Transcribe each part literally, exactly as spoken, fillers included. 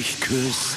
mich küsst.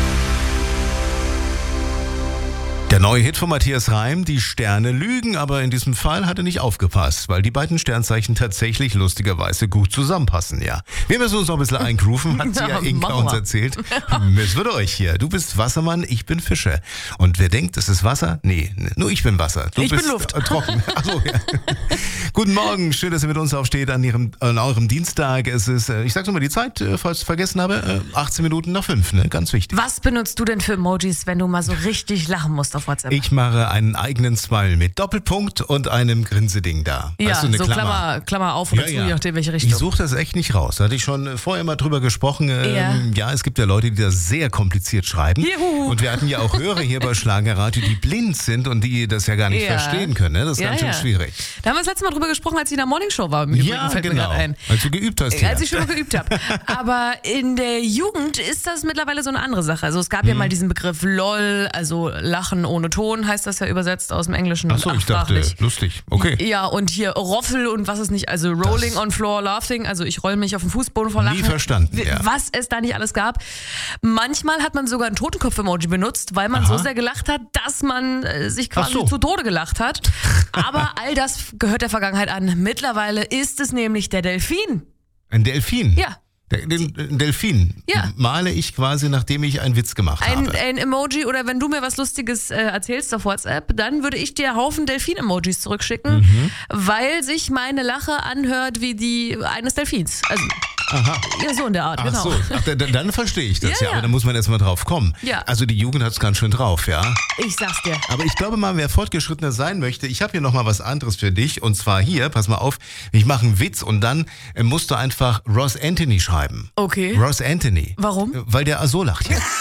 Der neue Hit von Matthias Reim, die Sterne lügen, aber in diesem Fall hat er nicht aufgepasst, weil die beiden Sternzeichen tatsächlich lustigerweise gut zusammenpassen, ja. Wir müssen uns noch ein bisschen eingrooven, hat sie ja, ja Inka uns erzählt. Es wird euch hier. Du bist Wassermann, ich bin Fische. Und wer denkt, es ist Wasser? Nee, nur ich bin Wasser. Du ich bist bin Luft. Äh, trocken. Achso, ja. Guten Morgen, schön, dass ihr mit uns aufsteht an, ihrem, an eurem Dienstag. Es ist, äh, ich sag's nochmal die Zeit, äh, falls ich es vergessen habe, äh, achtzehn Minuten nach fünf, ne? Ganz wichtig. Was benutzt du denn für Emojis, wenn du mal so richtig lachen musst auf WhatsApp? Ich mache einen eigenen Smile mit Doppelpunkt und einem Grinseding da. Ja, weißt du, eine so Klammer. Klammer, Klammer auf oder Ja, zu, ja. je nachdem welche Richtung. Ich suche das echt nicht raus. Da hatte ich schon vorher mal drüber gesprochen. Ähm, ja. ja, es gibt ja Leute, die das sehr kompliziert schreiben. Juhu. Und wir hatten ja auch Hörer hier bei Schlagerradio, die blind sind und die das ja gar nicht Ja. verstehen können. Ne? Das ist Ja, ganz schön ja. schwierig. Da haben wir das letzte Mal drüber gesprochen, als ich in der Morningshow war. Im Ja, Übrigen fällt mir genau. gerade ein. Als du geübt hast. Als hier. ich schon mal geübt habe. Aber in der Jugend ist das mittlerweile so eine andere Sache. Also es gab ja mal diesen Begriff LOL, also Lachen ohne Ton, heißt das ja übersetzt aus dem Englischen. Achso, ich dachte, sprachlich. lustig. Okay. Ja, und hier Roffel und was ist nicht, also Rolling Das- on Floor Laughing, also ich roll mich auf den Fußboden vor Lachen. Nie verstanden, Wie- ja. Was es da nicht alles gab. Manchmal hat man sogar ein Totenkopf-Emoji benutzt, weil man Aha. so sehr gelacht hat, dass man äh, sich quasi Ach so. zu Tode gelacht hat. Aber all das gehört der Vergangenheit an. Mittlerweile ist es nämlich der Delfin. Ein Delfin. Ja. Der- Den den Delfin Ja. male ich quasi, nachdem ich einen Witz gemacht Ein, habe. ein Emoji oder wenn du mir was Lustiges äh, erzählst auf WhatsApp, dann würde ich dir Haufen Delfin-Emojis zurückschicken, Mhm. weil sich meine Lache anhört wie die eines Delfins. Also, Aha. ja, so in der Art, Ach genau. so, Ach, dann, dann verstehe ich das, Ja, ja, ja. aber da muss man erst mal drauf kommen. Ja. Also die Jugend hat es ganz schön drauf, ja. Ich sag's dir. Aber ich glaube mal, wer fortgeschrittener sein möchte, ich habe hier nochmal was anderes für dich. Und zwar hier, pass mal auf, ich mache einen Witz und dann äh, musst du einfach Ross Anthony schreiben. Okay. Ross Anthony. Warum? Äh, Weil der so lacht hier.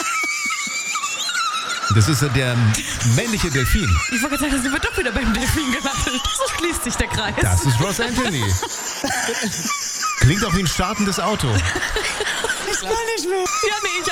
Das ist äh, der männliche Delfin. Ich wollte gerade sagen, da sind wir doch wieder beim Delfin gelandet. So schließt sich der Kreis. Das ist Ross Anthony. Klingt auch wie ein startendes Auto. Ich kann nicht mehr. Ja, nee, ich